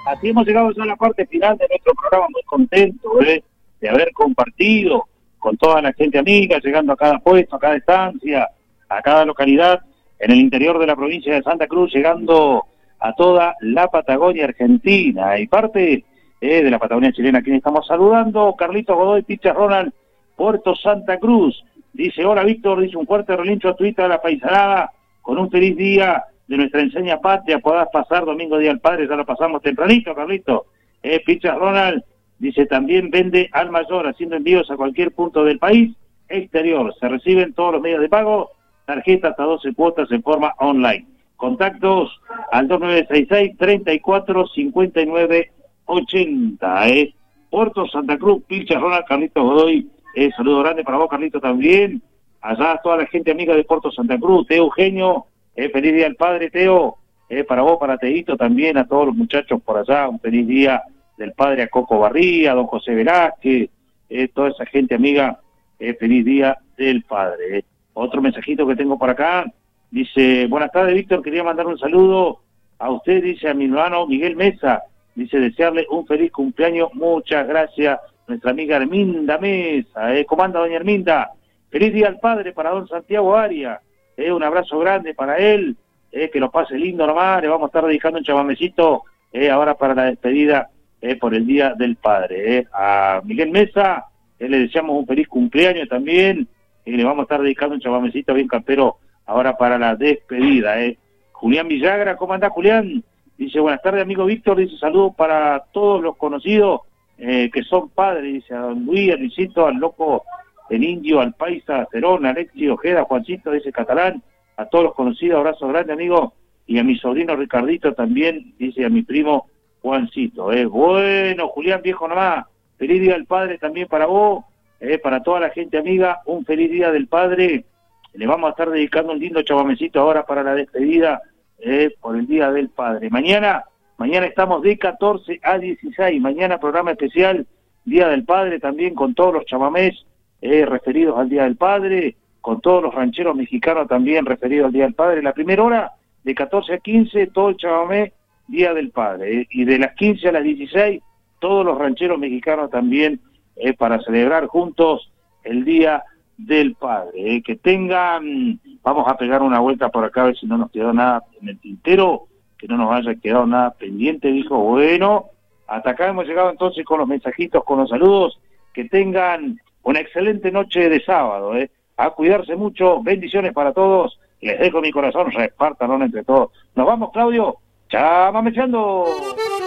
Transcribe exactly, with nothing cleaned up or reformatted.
Así hemos llegado ya a la parte final de nuestro programa, muy contento ¿eh? de haber compartido con toda la gente amiga, llegando a cada puesto, a cada estancia, a cada localidad, en el interior de la provincia de Santa Cruz, llegando a toda la Patagonia Argentina y parte eh, de la Patagonia chilena, a quien estamos saludando. Carlitos Godoy, Picha Ronald, Puerto Santa Cruz. Dice, hola Víctor, dice un fuerte relincho a Twitter de la paisanada, con un feliz día de nuestra enseña patria, podás pasar domingo día del padre, ya lo pasamos tempranito, Carlito. Eh, Picha Ronald dice, también vende al mayor, haciendo envíos a cualquier punto del país exterior. Se reciben todos los medios de pago, tarjeta hasta doce cuotas en forma online. Contactos al dos nueve seis seis, tres cuatro cinco nueve ocho cero. Eh. Puerto Santa Cruz, Picha Ronald, Carlitos Godoy. Eh, saludo grande para vos, Carlito, también. Allá toda la gente amiga de Puerto Santa Cruz. Teo Eugenio, eh, feliz día al padre, Teo. Eh, para vos, para Teito también, a todos los muchachos por allá. Un feliz día del padre a Coco Barría, a don José Velázquez, eh, toda esa gente amiga. Eh, feliz día del padre. Eh. Otro mensajito que tengo por acá. Dice, buenas tardes, Víctor. Quería mandar un saludo a usted, dice a mi hermano Miguel Mesa. Dice, desearle un feliz cumpleaños. Muchas gracias. Nuestra amiga Herminda Mesa, ¿eh? ¿Cómo anda doña Herminda? Feliz día al padre para don Santiago Arias, ¿eh? Un abrazo grande para él, ¿eh? Que lo pase lindo nomás, le vamos a estar dedicando un chamamecito, ¿eh? Ahora para la despedida, ¿eh? Por el día del padre, ¿eh? A Miguel Mesa, ¿eh? Le deseamos un feliz cumpleaños también, y le vamos a estar dedicando un chamamecito bien campero ahora para la despedida, ¿eh? Julián Villagra, ¿cómo anda Julián? Dice, buenas tardes amigo Víctor, dice saludos para todos los conocidos, Eh, que son padres, dice a don Luis, a Luisito, al loco, el indio, al paisa, a Cerón, a Alexi Ojeda, Juancito, dice Catalán, a todos los conocidos, abrazo grande amigo, y a mi sobrino Ricardito también, dice a mi primo Juancito. Eh. Bueno, Julián, viejo nomás, feliz día del padre también para vos, eh, para toda la gente amiga, un feliz día del padre. Le vamos a estar dedicando un lindo chamamecito ahora para la despedida, eh, por el día del padre. Mañana Mañana estamos de catorce a dieciséis, mañana programa especial, Día del Padre, también con todos los chamamés eh, referidos al Día del Padre, con todos los rancheros mexicanos también referidos al Día del Padre. La primera hora, de catorce a quince, todo el chamamé, Día del Padre. Eh, y de las quince a las dieciséis, todos los rancheros mexicanos también, eh, para celebrar juntos el Día del Padre. Eh. Que tengan, vamos a pegar una vuelta por acá, a ver si no nos quedó nada en el tintero, que no nos haya quedado nada pendiente. Dijo, bueno, hasta acá hemos llegado entonces con los mensajitos, con los saludos. Que tengan una excelente noche de sábado, ¿eh? A cuidarse mucho, bendiciones para todos, les dejo mi corazón, repártanlo entre todos. Nos vamos, Claudio, chamamechando.